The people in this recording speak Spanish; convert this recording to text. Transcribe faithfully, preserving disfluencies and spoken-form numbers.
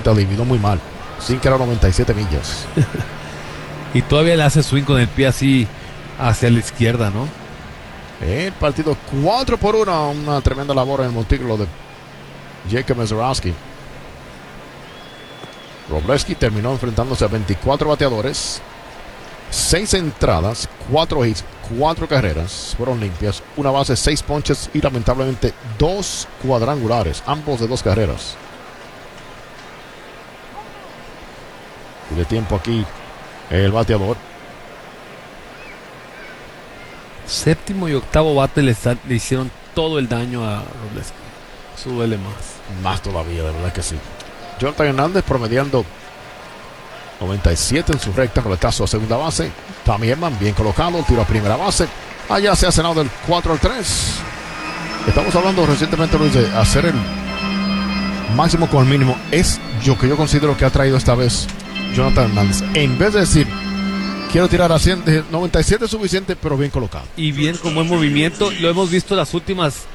frente a Levy, no muy mal. Sin que era noventa y siete millas. Y todavía le hace swing con el pie así hacia la izquierda, ¿no? El partido cuatro por uno. Una tremenda labor en el montículo de Jacob Mezorowski. Wroblewski terminó enfrentándose a veinticuatro bateadores, seis entradas, cuatro hits, cuatro carreras, fueron limpias, una base, seis ponches y lamentablemente dos cuadrangulares, ambos de dos carreras. Y de tiempo aquí el bateador. Séptimo y octavo bate le, está, le hicieron todo el daño a Wroblewski. Eso duele más. Más todavía, de verdad que sí. Jonathan Hernández promediando noventa y siete en su recta, roletazo a segunda base. Tommy Edman bien colocado, tiro a primera base. Allá se ha cenado del cuatro al tres. Estamos hablando recientemente, Luis, de hacer el máximo con el mínimo. Es yo que yo considero que ha traído esta vez Jonathan Hernández. En vez de decir, quiero tirar a cien, noventa y siete es suficiente, pero bien colocado. Y bien con buen movimiento. Lo hemos visto las últimas